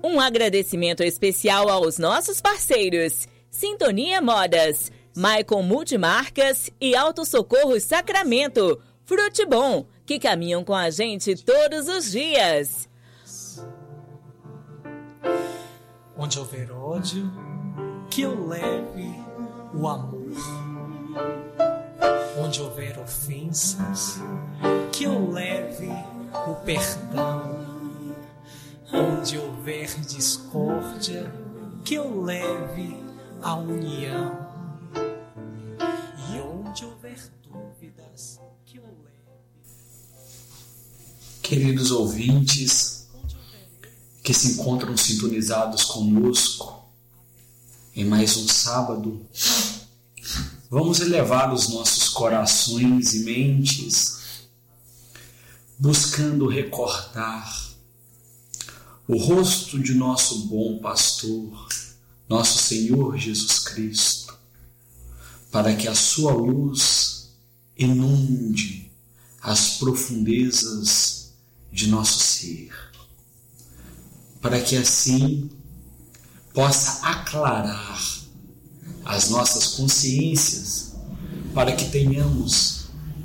Um agradecimento especial aos nossos parceiros: Sintonia Modas, Maicon Multimarcas e Auto Socorro Sacramento, Frutibom, que caminham com a gente todos os dias. Onde houver ódio, que eu leve o amor. Onde houver ofensas, que eu leve o perdão. Onde houver discórdia, que eu leve a união. E onde houver dúvidas, que eu leve... Queridos ouvintes que se encontram sintonizados conosco em mais um sábado, vamos elevar os nossos corações e mentes, buscando recordar o rosto de nosso bom pastor, nosso Senhor Jesus Cristo, para que a sua luz inunde as profundezas de nosso ser, para que assim possa aclarar as nossas consciências, para que tenhamos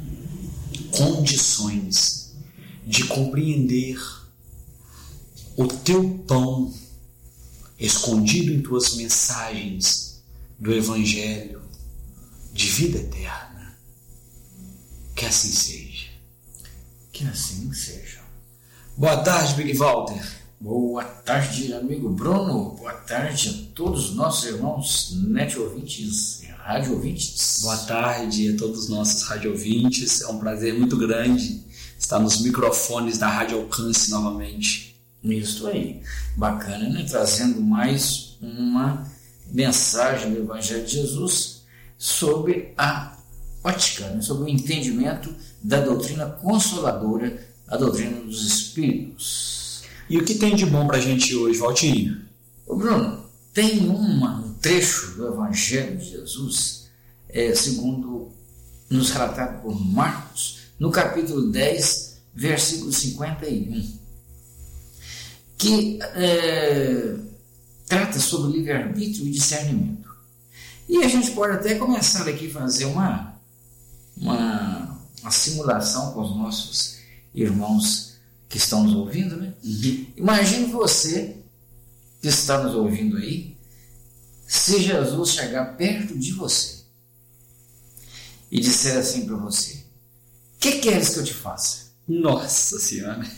condições de compreender o teu pão escondido em tuas mensagens do Evangelho de vida eterna. Que assim seja. Que assim seja. Boa tarde, Big Walter. Boa tarde, amigo Bruno. Boa tarde a todos os nossos irmãos net ouvintes e rádio ouvintes. Boa tarde a todos os nossos rádio ouvintes. É um prazer muito grande estar nos microfones da Rádio Alcance novamente. Isso aí. Bacana, né? Trazendo mais uma mensagem do Evangelho de Jesus sobre a ótica, né? Sobre o entendimento da doutrina consoladora, a doutrina dos Espíritos. E o que tem de bom para a gente hoje, Valtinho? Ô Bruno, tem um trecho do Evangelho de Jesus, segundo nos relatado por Marcos, no capítulo 10, versículo 51, que trata sobre livre-arbítrio e discernimento. E a gente pode até começar aqui a fazer uma simulação com os nossos irmãos que estão nos ouvindo, né? Uhum. Imagine você que está nos ouvindo aí, se Jesus chegar perto de você e disser assim para você: que queres que eu te faça? Nossa Senhora!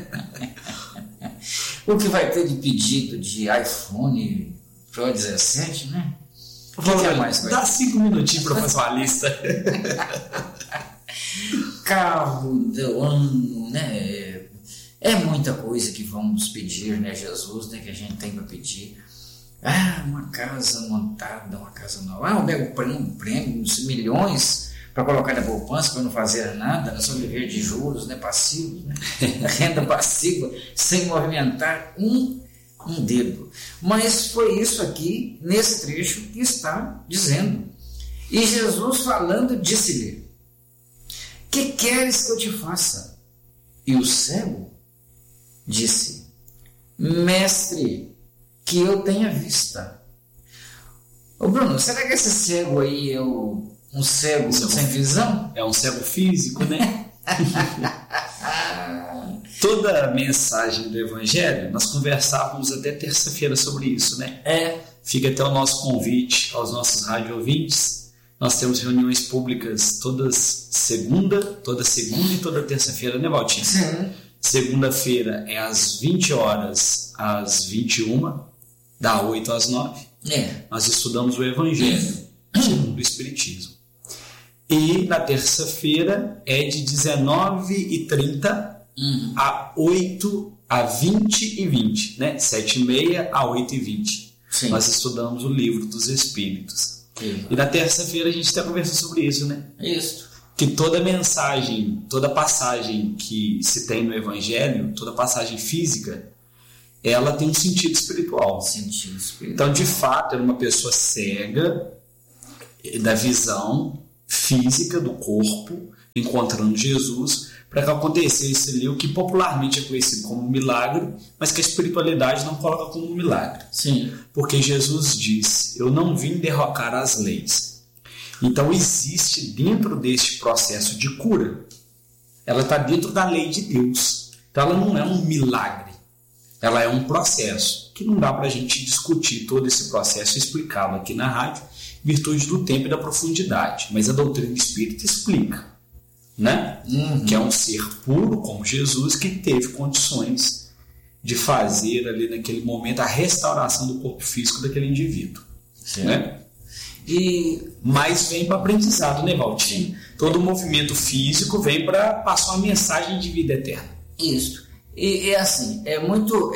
O que vai ter de pedido de iPhone Pro 17, né? O que é mais? Dá 5 minutinhos para fazer uma lista. Carro do ano, né? É muita coisa que vamos pedir, né, Jesus, né, que a gente tem para pedir. Uma casa montada, uma casa nova. Eu pego prêmios, milhões para colocar na poupança, para não fazer nada, né, só viver de juros, né, passivos, né? Renda passiva, sem movimentar um dedo. Mas foi isso aqui, nesse trecho, que está dizendo. E Jesus falando, disse-lhe: que queres que eu te faça? E o cego disse: mestre, que eu tenha vista. Ô Bruno, será que esse cego aí é um cego sem visão? É um cego físico, né? Toda a mensagem do Evangelho, nós conversávamos até terça-feira sobre isso, né? Fica até o nosso convite aos nossos rádio ouvintes. Nós temos reuniões públicas toda segunda e toda terça-feira, né, Valtinho? Sim. Segunda-feira é às 20 horas às 21, da 8 às 9. Nós estudamos o Evangelho segundo o Espiritismo. E na terça-feira é de 19h30 a 20h20, né? 7h30 a 8h20. Sim. Nós estudamos o Livro dos Espíritos. Sim. E na terça-feira a gente está conversando sobre isso, né? Isso. Que toda mensagem, toda passagem que se tem no Evangelho, toda passagem física, ela tem um sentido espiritual. Então, de fato, era uma pessoa cega da visão física do corpo encontrando Jesus, para que acontecesse ali o que popularmente é conhecido como milagre, mas que a espiritualidade não coloca como milagre. Sim. Porque Jesus disse: eu não vim derrocar as leis. Então existe dentro deste processo de cura, ela está dentro da lei de Deus. Então ela não é um milagre, ela é um processo que não dá para a gente discutir todo esse processo explicado aqui na rádio, em virtude do tempo e da profundidade, mas a doutrina espírita explica, né? Que é um ser puro como Jesus, que teve condições de fazer ali naquele momento a restauração do corpo físico daquele indivíduo, né? Mas vem para aprendizado, né, Valtinho? Todo movimento físico vem para passar uma mensagem de vida eterna. Isso. E é assim, é muito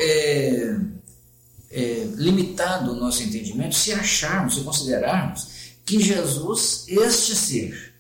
limitado o nosso entendimento se acharmos, se considerarmos que Jesus, este ser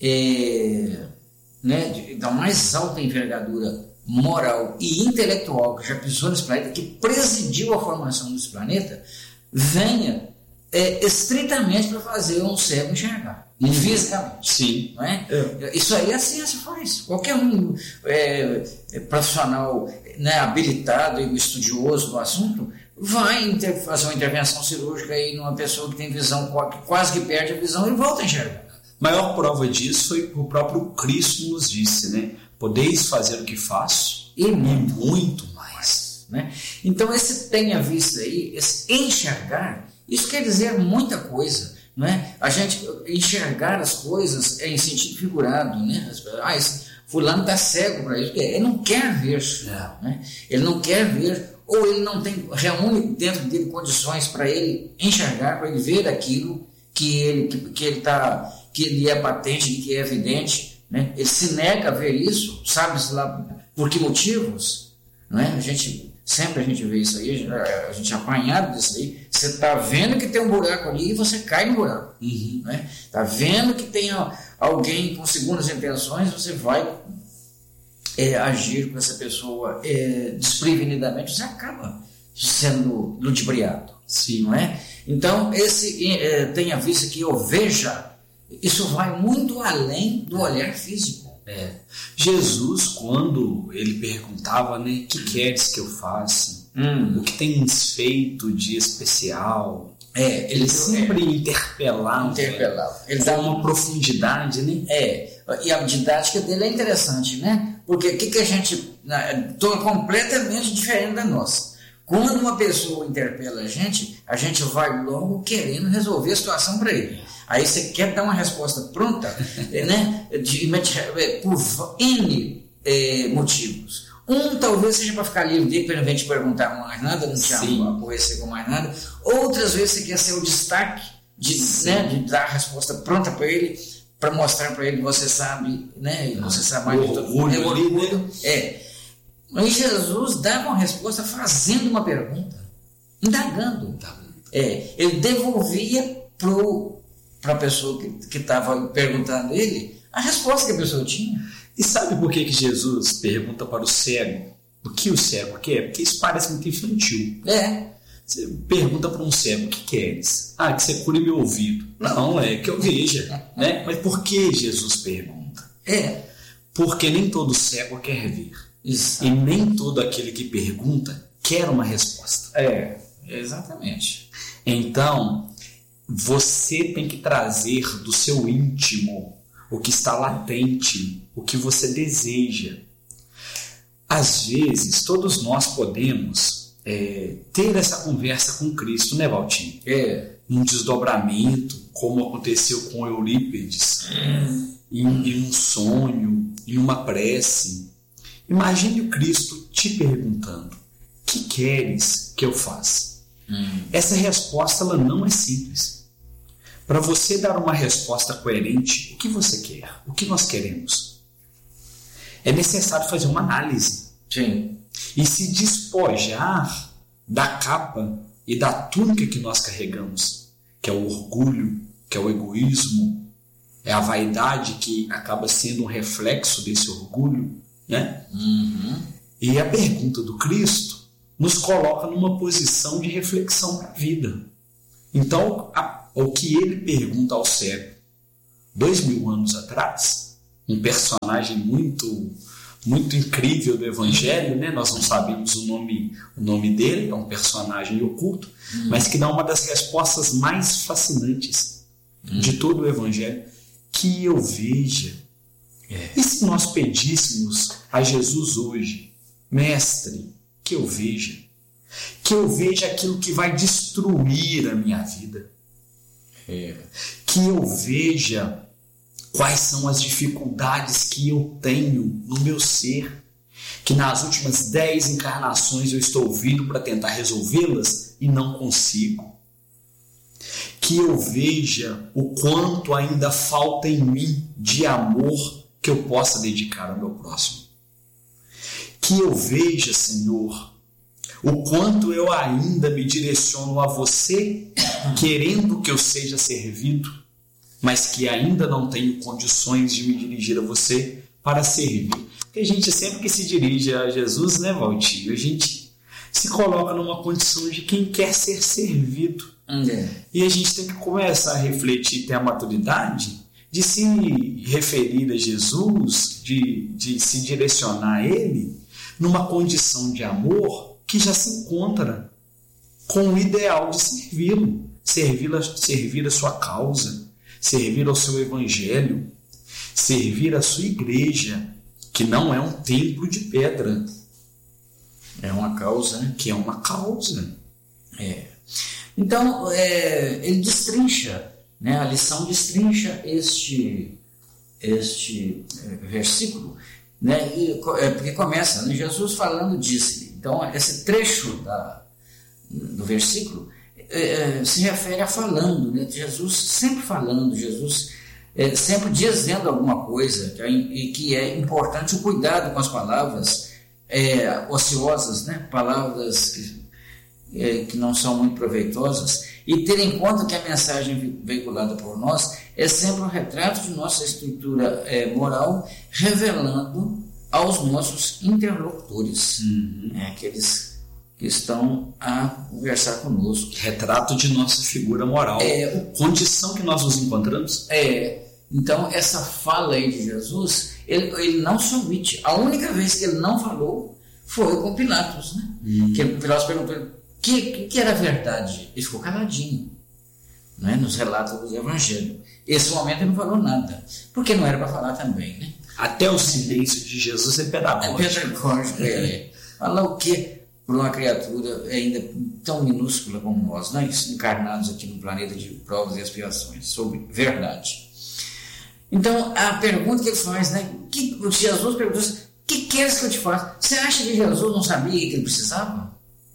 da mais alta envergadura moral e intelectual que já pisou nesse planeta, que presidiu a formação desse planeta, venha estritamente para fazer um cego enxergar, fisicamente. Sim. Não é? Isso aí a ciência faz. Qualquer um profissional, né, habilitado e estudioso do assunto vai fazer uma intervenção cirúrgica aí numa pessoa que tem visão, que quase que perde a visão e volta a enxergar. Maior prova disso foi o próprio Cristo nos disse, né? Podeis fazer o que faço e muito mais. Né? Então esse tenha visto aí, esse enxergar, isso quer dizer muita coisa. Não é? A gente enxergar as coisas em sentido figurado, né? Esse fulano está cego para isso, porque ele não quer ver, né? Ele não quer ver, ou ele não tem, reúne dentro dele condições para ele enxergar, para ele ver aquilo que lhe é patente, que é evidente, né? Ele se nega a ver isso, sabe-se lá por que motivos, não é? Sempre a gente vê isso aí, a gente é apanhado disso aí. Você está vendo que tem um buraco ali e você cai no buraco. Né? Está vendo que tem alguém com segundas intenções, você vai agir com essa pessoa desprevenidamente, você acaba sendo ludibriado. Sim. Não é? Então, esse tenha visto que eu veja, isso vai muito além do olhar físico. Jesus, quando ele perguntava, né, que queres que eu faça? O que tens feito de especial? Ele sempre interpelava. Ele dá uma profundidade, né? E a didática dele é interessante, né? Porque o que a gente... Estou completamente diferente da nossa. Quando uma pessoa interpela a gente vai logo querendo resolver a situação para ele. Aí você quer dar uma resposta pronta, né? Por N motivos. Talvez seja para ficar livre dele, para não te perguntar mais nada, não te aborrecer com mais nada. Outras vezes você quer ser o destaque de dar a resposta pronta para ele, para mostrar para ele que você sabe, né? E você sabe mais de todo mundo. Orgulho. Mas Jesus dava uma resposta fazendo uma pergunta, indagando. Ele devolvia para a pessoa que estava perguntando ele a resposta que a pessoa tinha. E sabe por que Jesus pergunta para o cego o que o cego quer? Porque isso parece muito infantil. Você pergunta para um cego: o que queres? Que você cure meu ouvido. Não, que eu veja. Né? Mas por que Jesus pergunta? Porque nem todo cego quer ver. Isso. E nem todo aquele que pergunta quer uma resposta. Exatamente. Então, você tem que trazer do seu íntimo o que está latente, o que você deseja. Às vezes, todos nós podemos ter essa conversa com Cristo, né, Valtinho? Um desdobramento, como aconteceu com Eurípides, em um sonho, em uma prece. Imagine o Cristo te perguntando: o que queres que eu faça? Essa resposta ela não é simples. Para você dar uma resposta coerente, o que você quer? O que nós queremos? É necessário fazer uma análise. Sim. E se despojar da capa e da túnica que nós carregamos, que é o orgulho, que é o egoísmo, é a vaidade que acaba sendo um reflexo desse orgulho, né? E a pergunta do Cristo nos coloca numa posição de reflexão para a vida. Então, o que ele pergunta ao cego 2000 anos atrás um personagem muito incrível do Evangelho, né? Nós não sabemos o nome dele, é um personagem oculto, mas que dá uma das respostas mais fascinantes de todo o Evangelho, que eu veja. E se nós pedíssemos a Jesus hoje, Mestre, que eu veja aquilo que vai destruir a minha vida, que eu veja quais são as dificuldades que eu tenho no meu ser, que nas últimas 10 encarnações eu estou vindo para tentar resolvê-las e não consigo. Que eu veja o quanto ainda falta em mim de amor que eu possa dedicar ao meu próximo. Que eu veja, Senhor, o quanto eu ainda me direciono a você, querendo que eu seja servido, mas que ainda não tenho condições de me dirigir a você para servir. Porque a gente sempre que se dirige a Jesus, né, Valtinho, a gente se coloca numa condição de quem quer ser servido. E a gente tem que começar a refletir, ter a maturidade de se referir a Jesus, de se direcionar a Ele numa condição de amor que já se encontra com o ideal de servi-lo, servir a sua causa, servir ao seu evangelho, servir a sua igreja, que não é um templo de pedra. É uma causa, né? Que é uma causa. Então, ele destrincha, né? A lição destrincha este versículo, né? Porque começa, né? Jesus falando disso. Então, esse trecho do versículo se refere a falando, né? Jesus sempre falando, Jesus sempre dizendo alguma coisa, e que é importante o cuidado com as palavras ociosas, né? Palavras que não são muito proveitosas, e ter em conta que a mensagem veiculada por nós é sempre um retrato de nossa estrutura moral, revelando aos nossos interlocutores, aqueles que estão a conversar conosco. Retrato de nossa figura moral, condição que nós nos encontramos. Então, essa fala aí de Jesus, ele não se omite. A única vez que ele não falou foi com Pilatos, né? Que Pilatos perguntou o que era verdade. Ele ficou caladinho, né? Nos relatos dos evangelhos. Esse momento ele não falou nada, porque não era para falar também, né? Até o silêncio de Jesus é pedagógico. É pedagógico, Falar o quê para uma criatura ainda tão minúscula como nós encarnados aqui no planeta de provas e expiações, sobre verdade. Então, a pergunta que ele faz, né? Jesus perguntou assim: o que queres que eu te faça? Você acha que Jesus não sabia que ele precisava?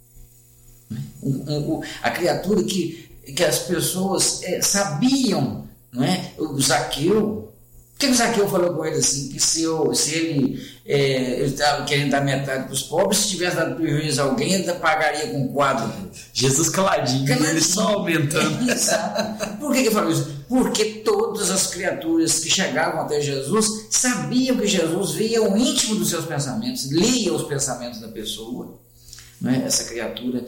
A criatura que as pessoas sabiam, não é? O Zaqueu. Por que o Zaqueu falou com ele assim? Que se ele estava querendo dar metade para os pobres, se tivesse dado prejuízo a alguém, ele pagaria com quádruplo. Jesus caladinho, ele só aumentando. Exato. Por que ele falou isso? Porque todas as criaturas que chegavam até Jesus sabiam que Jesus via o íntimo dos seus pensamentos, lia os pensamentos da pessoa, não é? Essa criatura.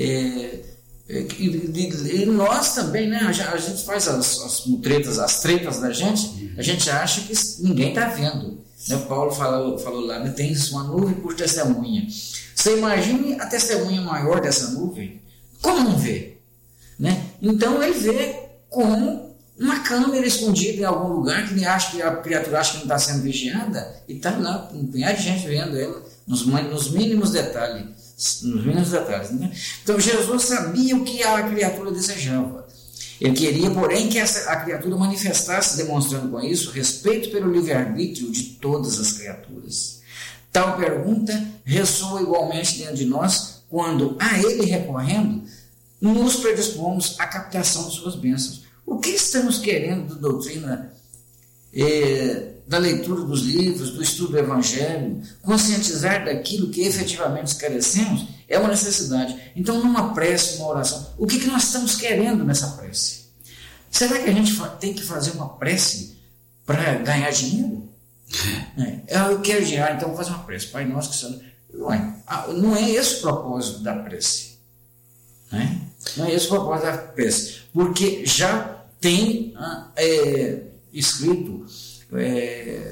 E nós também, né? A gente faz as tretas da gente, a gente acha que ninguém está vendo, né? Paulo falou lá, né? Tem uma nuvem por testemunha. Você imagine a testemunha maior dessa nuvem, como não vê, né? Então ele vê como uma câmera escondida em algum lugar que a criatura acha que não está sendo vigiada, e está lá um punhado de gente vendo ela nos mínimos detalhes. Né? Então Jesus sabia o que a criatura desejava. Ele queria, porém, que a criatura manifestasse, demonstrando com isso respeito pelo livre-arbítrio de todas as criaturas. Tal pergunta ressoa igualmente dentro de nós quando, a ele recorrendo, nos predispomos à captação de suas bênçãos. O que estamos querendo da doutrina, da leitura dos livros, do estudo do Evangelho, conscientizar daquilo que efetivamente carecemos, é uma necessidade. Então, numa prece, uma oração, o que nós estamos querendo nessa prece? Será que a gente tem que fazer uma prece para ganhar dinheiro? Eu quero dinheiro, então vou fazer uma prece. Pai nosso que está... Não é esse o propósito da prece. Não é esse o propósito da prece. Porque já tem escrito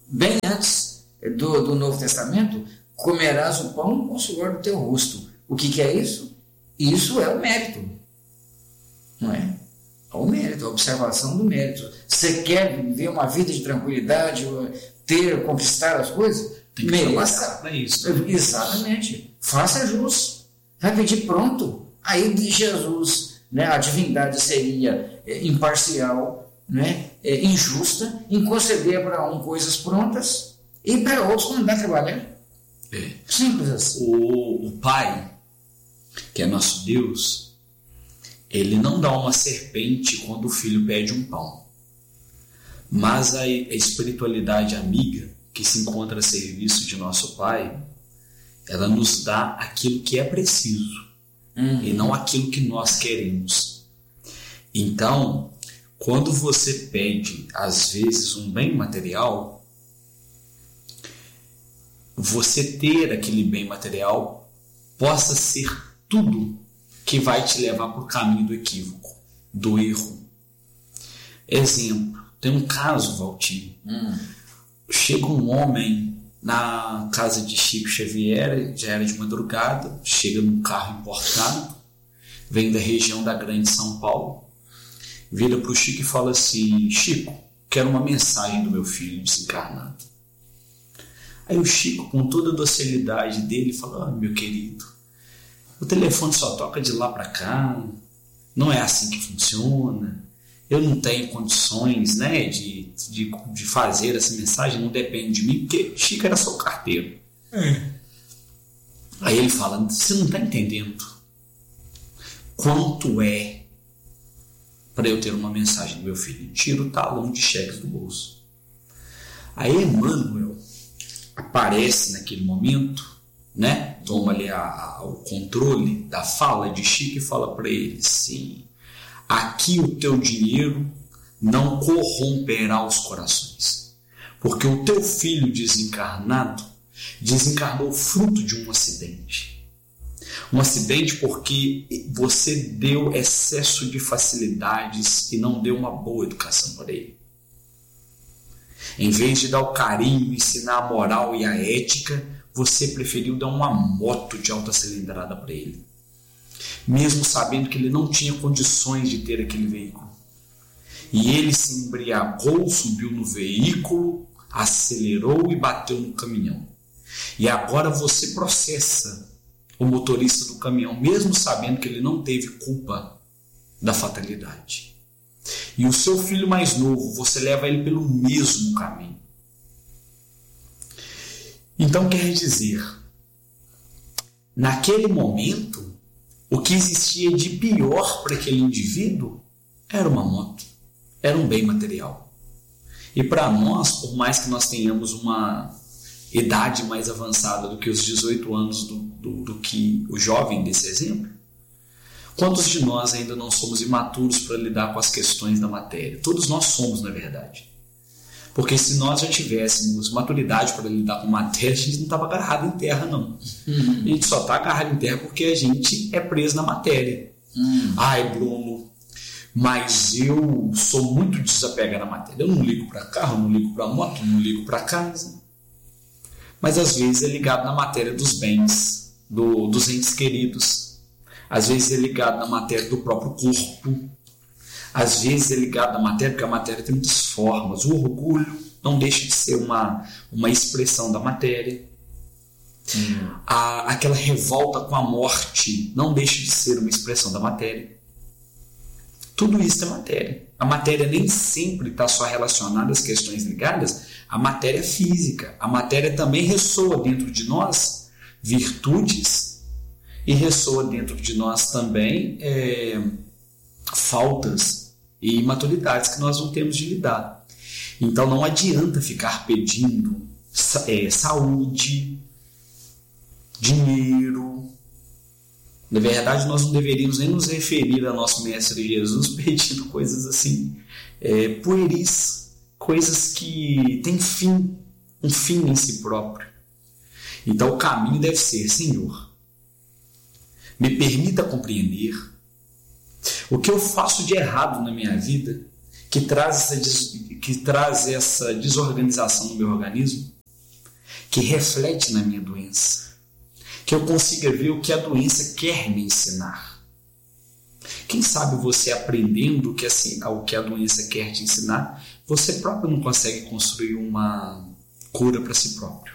bem antes do Novo Testamento, comerás o pão com o suor do teu rosto. O que é isso? Isso é o mérito, não é? É o mérito, a observação do mérito. Você quer viver uma vida de tranquilidade, conquistar as coisas? Tem que trabalhar para isso. Exatamente. Faça jus. Vai pedir pronto. Aí de Jesus, né, a divindade seria imparcial, né, injusta, em conceder para um coisas prontas e para outros mandar trabalhar. Simples assim. O Pai, que é nosso Deus, ele não dá uma serpente quando o filho pede um pão. Mas a espiritualidade amiga, que se encontra a serviço de nosso Pai, ela nos dá aquilo que é preciso e não aquilo que nós queremos. Então, quando você pede, às vezes, um bem material, você ter aquele bem material possa ser tudo que vai te levar para o caminho do equívoco, do erro. Exemplo, tem um caso, Valtinho. Chega um homem na casa de Chico Xavier, já era de madrugada, chega num carro importado, vem da região da Grande São Paulo, vira para o Chico e fala assim: Chico, quero uma mensagem do meu filho desencarnado. Aí o Chico, com toda a docilidade dele, fala: meu querido, o telefone só toca de lá para cá, não é assim que funciona, eu não tenho condições, né, de fazer essa mensagem, não depende de mim, porque Chico era só o carteiro. Aí ele fala: você não está entendendo quanto é para eu ter uma mensagem do meu filho. Tira o talão de cheques do bolso. Aí Emmanuel aparece naquele momento, né? Toma ali o controle da fala de Chico e fala para ele assim: aqui o teu dinheiro não corromperá os corações, porque o teu filho desencarnou fruto de um acidente. Um acidente porque você deu excesso de facilidades e não deu uma boa educação para ele. Em vez de dar o carinho, ensinar a moral e a ética, você preferiu dar uma moto de alta cilindrada para ele, mesmo sabendo que ele não tinha condições de ter aquele veículo. E ele se embriagou, subiu no veículo, acelerou e bateu no caminhão. E agora você processa o motorista do caminhão, mesmo sabendo que ele não teve culpa da fatalidade. E o seu filho mais novo, você leva ele pelo mesmo caminho. Então quer dizer, naquele momento, o que existia de pior para aquele indivíduo era uma moto, era um bem material. E para nós, por mais que nós tenhamos uma idade mais avançada do que os 18 anos do que o jovem desse exemplo, quantos de nós ainda não somos imaturos para lidar com as questões da matéria? Todos nós somos, na verdade. Porque se nós já tivéssemos maturidade para lidar com matéria, a gente não estava agarrado em terra, não. A gente só está agarrado em terra porque a gente é preso na matéria. Ai, Bruno, mas eu sou muito desapegado na matéria. Eu não ligo para carro, não ligo para moto, não ligo para casa. Mas às vezes é ligado na matéria dos bens, dos entes queridos. Às vezes é ligado na matéria do próprio corpo. Às vezes é ligado na matéria, porque a matéria tem muitas formas. O orgulho não deixa de ser uma expressão da matéria. Aquela revolta com a morte não deixa de ser uma expressão da matéria. Tudo isso é matéria. A matéria nem sempre está só relacionada às questões ligadas à matéria física. A matéria também ressoa dentro de nós virtudes e ressoa dentro de nós também faltas e imaturidades que nós não temos de lidar. Então não adianta ficar pedindo saúde, dinheiro. Na verdade, nós não deveríamos nem nos referir a nosso Mestre Jesus pedindo coisas assim pueris, coisas que têm fim, um fim em si próprio. Então o caminho deve ser: Senhor, me permita compreender o que eu faço de errado na minha vida que traz essa desorganização no meu organismo, que reflete na minha doença, que eu consiga ver o que a doença quer me ensinar. Quem sabe você aprendendo o que a doença quer te ensinar, você próprio não consegue construir uma cura para si próprio.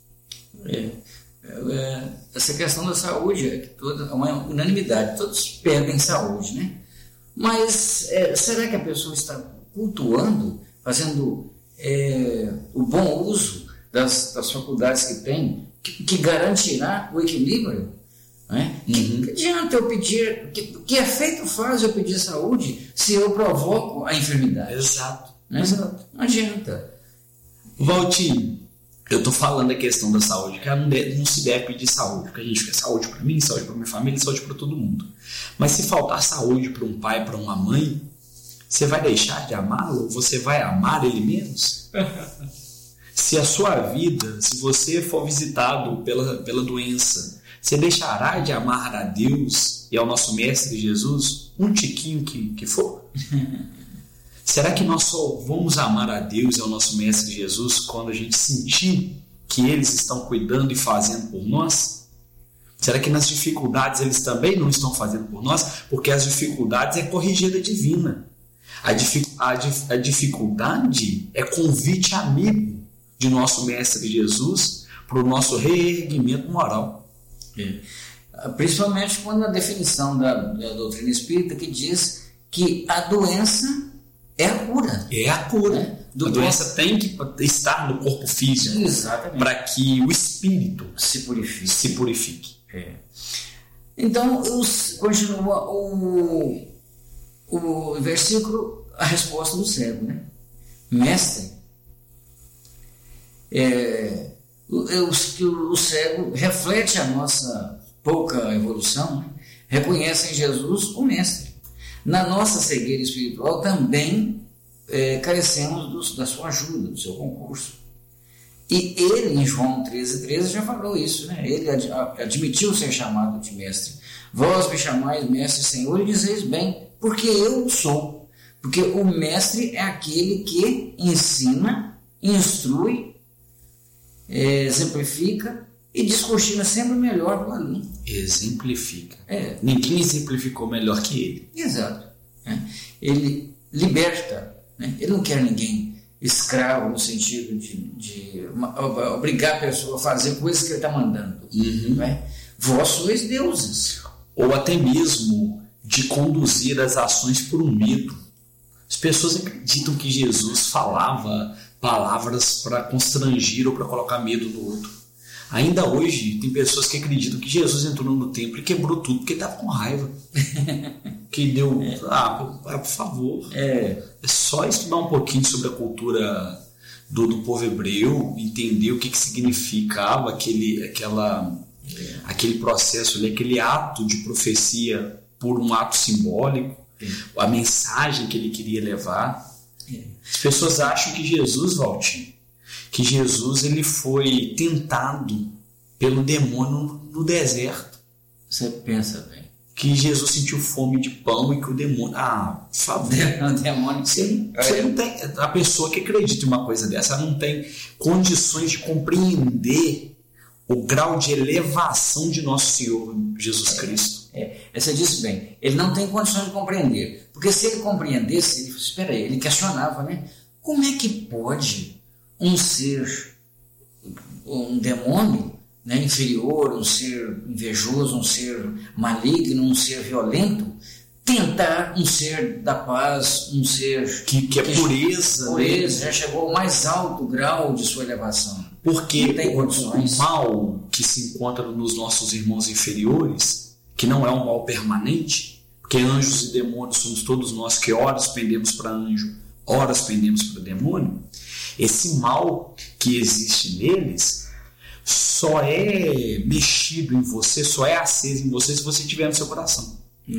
Essa questão da saúde é uma unanimidade, todos perdem saúde, né? Mas será que a pessoa está cultuando, fazendo o bom uso das faculdades que tem, que garantirá o equilíbrio? Né? Que adianta eu pedir, que efeito faz eu pedir saúde se eu provoco a enfermidade? Exato. Né? Exato. Não adianta. Valtinho, eu estou falando da questão da saúde, que não se deve pedir saúde, porque a gente quer saúde para mim, saúde para minha família, saúde para todo mundo. Mas se faltar saúde para um pai, para uma mãe, você vai deixar de amá-lo? Você vai amar ele menos? Se a sua vida, se você for visitado pela doença, você deixará de amar a Deus e ao nosso Mestre Jesus um tiquinho que for? Será que nós só vamos amar a Deus e ao nosso Mestre Jesus quando a gente sentir que eles estão cuidando e fazendo por nós? Será que nas dificuldades eles também não estão fazendo por nós? Porque as dificuldades é corrigida divina. A dificuldade é convite amigo de nosso Mestre Jesus para o nosso reerguimento moral. Principalmente quando a definição da doutrina espírita que diz que a doença é a cura. É a cura. A doença tem que estar no corpo físico. Exatamente. Para que o espírito se purifique. Então, continua o versículo, a resposta do cego, né? Mestre, o cego reflete a nossa pouca evolução, né? Reconhece em Jesus o Mestre. Na nossa cegueira espiritual também carecemos da sua ajuda, do seu concurso. E ele, em João 13,13, já falou isso, né? Ele admitiu ser chamado de mestre. Vós me chamais mestre, Senhor, e dizeis bem, porque eu sou. Porque o mestre é aquele que ensina, instrui, exemplifica e descortina sempre melhor do aluno. Exemplifica. Ninguém exemplificou melhor que ele. Exato. Ele liberta, né? Ele não quer ninguém escravo no sentido de obrigar a pessoa a fazer coisas que ele está mandando. Né? Vós sois deuses. Ou até mesmo de conduzir as ações por um medo. As pessoas acreditam que Jesus falava palavras para constrangir ou para colocar medo no outro. Ainda hoje tem pessoas que acreditam que Jesus entrou no templo e quebrou tudo porque estava com raiva. Que deu... por favor. É só estudar um pouquinho sobre a cultura do povo hebreu, entender o que significava aquele processo ali, aquele ato de profecia por um ato simbólico, a mensagem que ele queria levar. As pessoas acham que Jesus, Valtinho, que Jesus ele foi tentado pelo demônio no deserto. Você pensa bem. Que Jesus sentiu fome de pão e que o demônio... por favor. O demônio... Você não tem... A pessoa que acredita em uma coisa dessa, ela não tem condições de compreender o grau de elevação de nosso Senhor Jesus Cristo. Você disse bem. Ele não tem condições de compreender. Porque se ele compreendesse, ele... Espera aí, ele questionava, né? Como é que pode um ser, um demônio, né, inferior, um ser invejoso, um ser maligno, um ser violento, tentar um ser da paz, um ser que é pureza, já chegou ao mais alto grau de sua elevação? Porque o mal que se encontra nos nossos irmãos inferiores, que não é um mal permanente, porque anjos e demônios somos todos nós que horas pendemos para anjo, horas pendemos para demônio. Esse mal que existe neles só é mexido em você, só é aceso em você se você tiver no seu coração.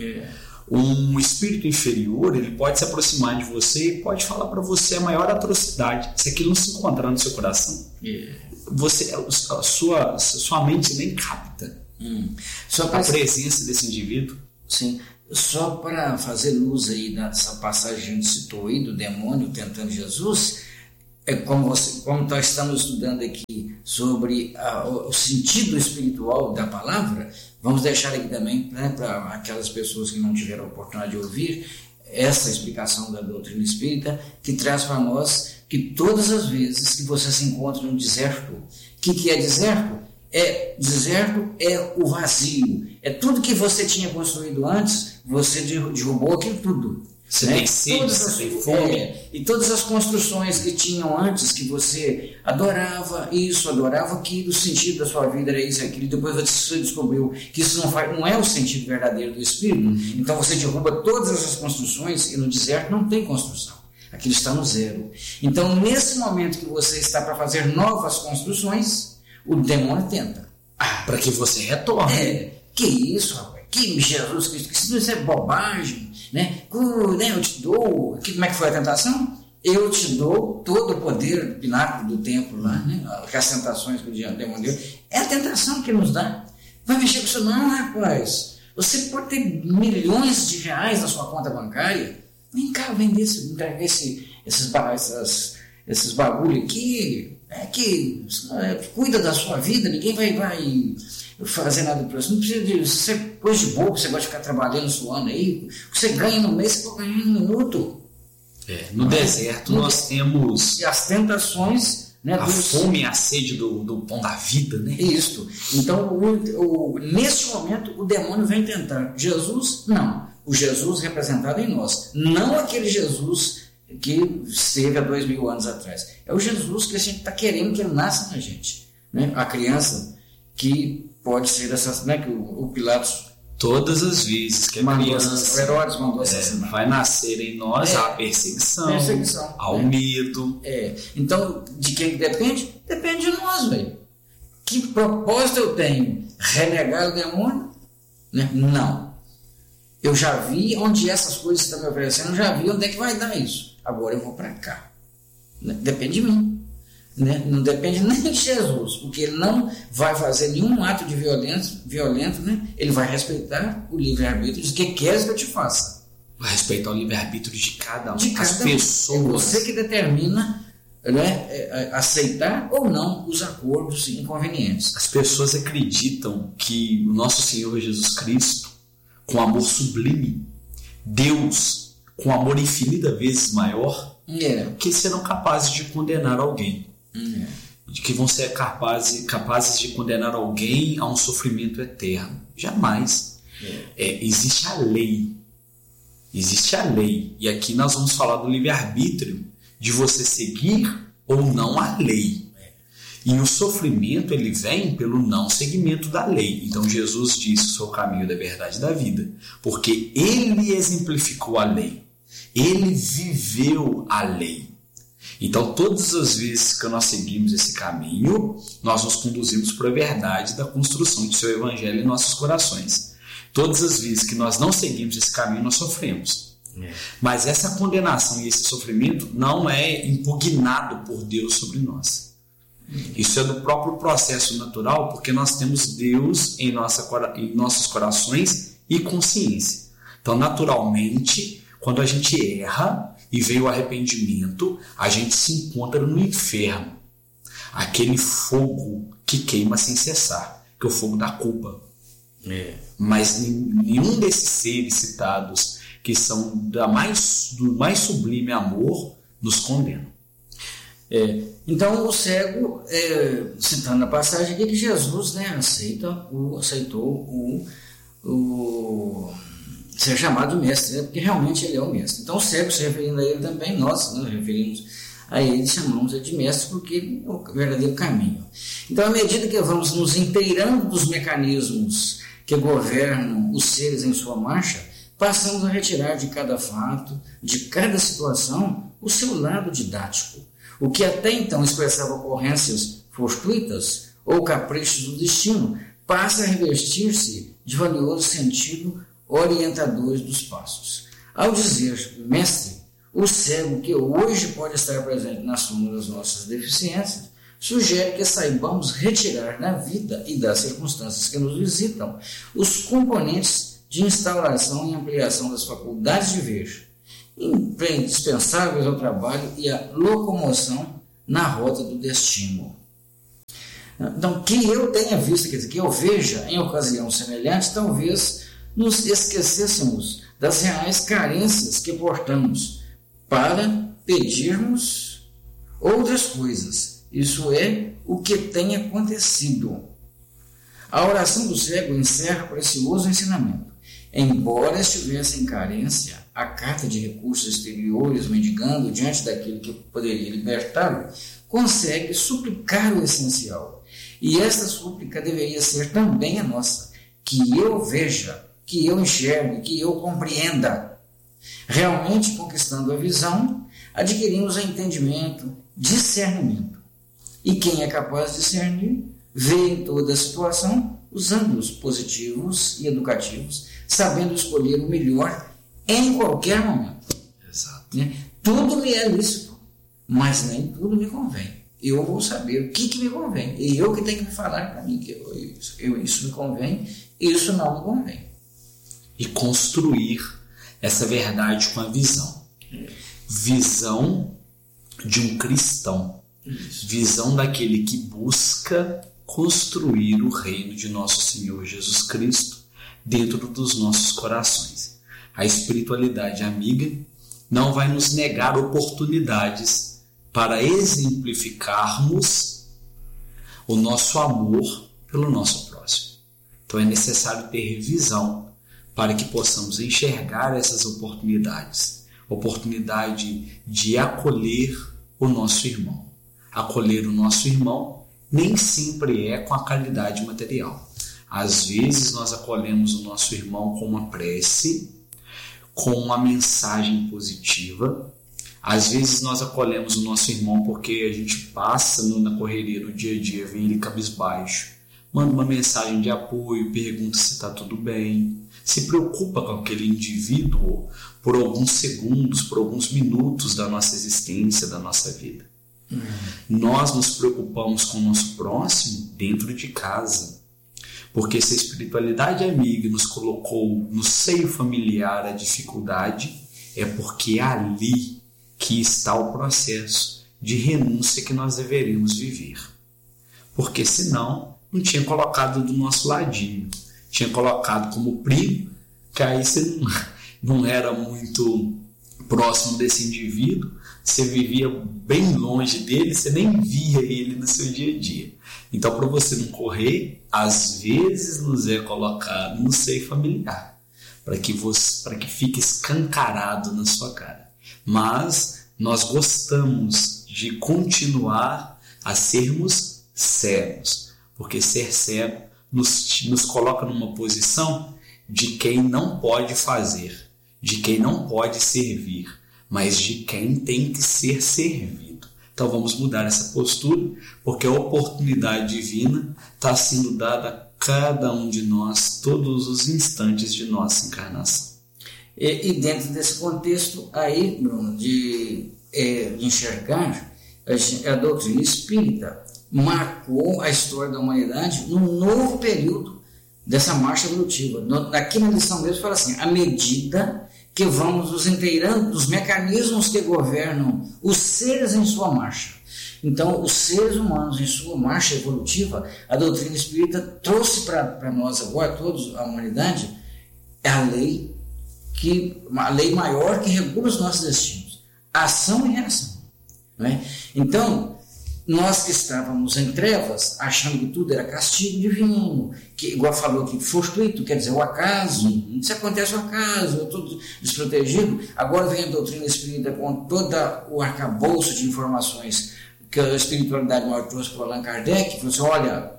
Um espírito inferior, ele pode se aproximar de você e pode falar para você a maior atrocidade. Se aquilo não se encontrar no seu coração, a sua mente nem capta a presença desse indivíduo. Sim. Só para fazer luz aí nessa passagem que a gente citou aí do demônio tentando Jesus, como nós estamos estudando aqui sobre o sentido espiritual da palavra, vamos deixar aqui também, né, para aquelas pessoas que não tiveram a oportunidade de ouvir, essa explicação da doutrina espírita, que traz para nós que todas as vezes que você se encontra no deserto, o que é deserto? Deserto é o vazio, é tudo que você tinha construído antes, você derrubou aquilo tudo. Você tem sede, você tem fome. E todas as construções que tinham antes, que você adorava isso, adorava aquilo, o sentido da sua vida era isso e aquilo, e depois você descobriu que isso não é o sentido verdadeiro do Espírito, então você derruba todas essas construções, e no deserto não tem construção, aquilo está no zero. Então, nesse momento que você está para fazer novas construções, o demônio tenta. Para que você retorne. Que isso, rapaz? Que Jesus Cristo? Isso é bobagem, né? Eu te dou. Como é que foi a tentação? Eu te dou todo o poder do pináculo do templo lá, né? As tentações que o demônio deu. É a tentação que nos dá. Vai mexer com isso? Não, rapaz. Você pode ter milhões de reais na sua conta bancária. Vem cá, vender esses bagulho aqui. Cuida da sua vida, ninguém vai fazer nada para você. Não precisa de você pôs de boa, você gosta de ficar trabalhando, suando aí. O que você ganha no mês, você pode ganhar no minuto. No deserto nós temos. E as tentações. Né, a fome e a sede do pão da vida, né? Isso. Então, nesse momento, o demônio vem tentar. Jesus, não. O Jesus representado em nós. Não aquele Jesus que esteve há 2000 anos atrás. É o Jesus que a gente está querendo que ele nasça na gente. Né? A criança que pode ser assassinada, que o Pilatos... Todas as vezes que a criança... O Herodes mandou assassinar. Vai nascer em nós a perseguição, ao medo. Então, de quem depende? Depende de nós, velho. Que propósito eu tenho? Renegar o demônio? Né? Não. Eu já vi onde essas coisas estão me oferecendo, eu já vi onde é que vai dar isso. Agora eu vou para cá. Depende de mim. Né? Não depende nem de Jesus, porque ele não vai fazer nenhum ato de violento, né? Ele vai respeitar o livre-arbítrio de que queres que eu te faça. Vai respeitar o livre-arbítrio de cada um. As pessoas. É você que determina, né, aceitar ou não os acordos inconvenientes. As pessoas acreditam que o nosso Senhor Jesus Cristo, com amor sublime, Deus com amor infinita vezes maior, que serão capazes de condenar alguém. De que vão ser capazes de condenar alguém a um sofrimento eterno. Jamais. Existe a lei. Existe a lei. E aqui nós vamos falar do livre-arbítrio, de você seguir ou não a lei. E o sofrimento ele vem pelo não seguimento da lei. Então Jesus disse: sou o caminho da verdade e da vida. Porque ele exemplificou a lei. Ele viveu a lei. Então, todas as vezes que nós seguimos esse caminho, nós nos conduzimos para a verdade da construção do seu evangelho em nossos corações. Todas as vezes que nós não seguimos esse caminho, nós sofremos. Mas essa condenação e esse sofrimento não é impugnado por Deus sobre nós. Isso é do próprio processo natural, porque nós temos Deus em nossos corações e consciência. Então, naturalmente, quando a gente erra e vem o arrependimento, a gente se encontra no inferno. Aquele fogo que queima sem cessar, que é o fogo da culpa. Mas nenhum desses seres citados, que são do mais sublime amor, nos condena. Então o cego, citando a passagem aqui, que Jesus, né, aceitou ser chamado de mestre, né, porque realmente ele é o mestre. Então o cego, se referindo a ele também, nós nos referimos a ele, chamamos ele de mestre, porque ele é o verdadeiro caminho. Então, à medida que vamos nos inteirando dos mecanismos que governam os seres em sua marcha, passamos a retirar de cada fato, de cada situação, o seu lado didático. O que até então expressava ocorrências fortuitas ou caprichos do destino, passa a revestir-se de valioso sentido orientadores dos passos. Ao dizer mestre, o cego que hoje pode estar presente na soma das nossas deficiências, sugere que saibamos retirar da vida e das circunstâncias que nos visitam os componentes de instauração e ampliação das faculdades de ver, indispensáveis ao trabalho e à locomoção na rota do destino. Então, que eu tenha visto, quer dizer, que eu veja em ocasião semelhante, talvez nos esquecêssemos das reais carências que portamos para pedirmos outras coisas. Isso é o que tem acontecido. A oração do cego encerra precioso ensinamento. Embora estivesse em carência, a carta de recursos exteriores, mendigando diante daquele que poderia libertá-lo, consegue suplicar o essencial. E esta súplica deveria ser também a nossa, que eu veja, que eu enxergue, que eu compreenda. Realmente, conquistando a visão, adquirimos entendimento, discernimento. E quem é capaz de discernir, vê em toda a situação os ângulos positivos e educativos, sabendo escolher o melhor em qualquer momento. Exato. Tudo me é lícito, mas nem tudo me convém. Eu vou saber o que me convém. E eu que tenho que me falar para mim que isso me convém, isso não me convém. E construir essa verdade com a visão. Visão de um cristão. Visão daquele que busca construir o reino de nosso Senhor Jesus Cristo dentro dos nossos corações. A espiritualidade amiga não vai nos negar oportunidades para exemplificarmos o nosso amor pelo nosso próximo. Então é necessário ter visão para que possamos enxergar essas oportunidades. Oportunidade de acolher o nosso irmão. Acolher o nosso irmão nem sempre é com a qualidade material. Às vezes nós acolhemos o nosso irmão com uma prece, com uma mensagem positiva. Às vezes nós acolhemos o nosso irmão porque a gente passa na correria do dia a dia, vem ele cabisbaixo, manda uma mensagem de apoio, pergunta se está tudo bem, se preocupa com aquele indivíduo por alguns segundos, por alguns minutos da nossa existência, da nossa vida. Nós nos preocupamos com o nosso próximo dentro de casa, porque se a espiritualidade amiga nos colocou no seio familiar a dificuldade, é porque é ali que está o processo de renúncia que nós deveríamos viver. Porque senão não tinha colocado do nosso ladinho, tinha colocado como primo, que aí você não era muito próximo desse indivíduo, você vivia bem longe dele, você nem via ele no seu dia a dia. Então, para você não correr, às vezes nos é colocado no seio familiar, para que fique escancarado na sua cara. Mas nós gostamos de continuar a sermos cegos, porque ser cego nos coloca numa posição de quem não pode fazer, de quem não pode servir, mas de quem tem que ser servido. Então vamos mudar essa postura, porque a oportunidade divina está sendo dada a cada um de nós, todos os instantes de nossa encarnação. E dentro desse contexto aí, Bruno, de enxergar, a doutrina espírita marcou a história da humanidade num novo período dessa marcha evolutiva. Aqui na lição mesmo fala assim, à medida que vamos nos inteirando dos mecanismos que governam os seres em sua marcha. Então, os seres humanos em sua marcha evolutiva, a doutrina espírita trouxe para nós agora, todos, a humanidade, a lei maior que regula os nossos destinos, ação e reação. Não é? Então, nós que estávamos em trevas, achando que tudo era castigo divino, que, igual falou aqui, fortuito, quer dizer, o acaso, se acontece o acaso, eu estou desprotegido. Agora vem a doutrina espírita com todo o arcabouço de informações que a espiritualidade maior trouxe para Allan Kardec, falou assim, olha,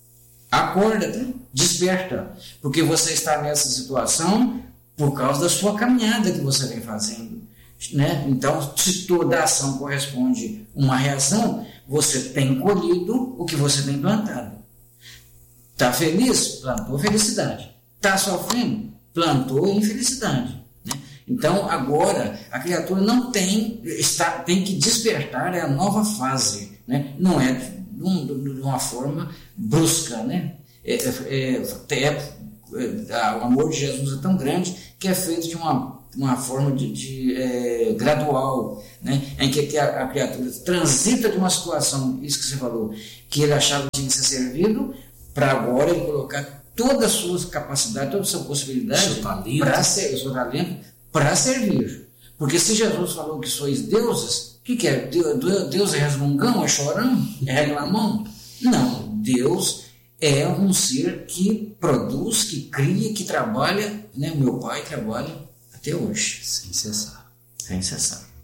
acorda, desperta, porque você está nessa situação por causa da sua caminhada que você vem fazendo. Né? Então, se toda ação corresponde a uma reação, você tem colhido o que você tem plantado. Está feliz? Plantou felicidade. Está sofrendo? Plantou infelicidade. Né? Então, agora, a criatura não tem que despertar, é a nova fase. Né? Não é de uma forma brusca. Né? o amor de Jesus é tão grande que é feito de uma forma gradual, né? Em que a criatura transita de uma situação, isso que você falou, que ele achava que tinha que ser servido, para agora ele colocar todas as suas capacidades, toda a sua possibilidade para servir. Porque se Jesus falou que sois deuses, o que é? Deus é resmungão, é chorão, é reclamão? Não, Deus é um ser que produz, que cria, que trabalha, né? Meu pai trabalha até hoje. Sem cessar. Sem cessar.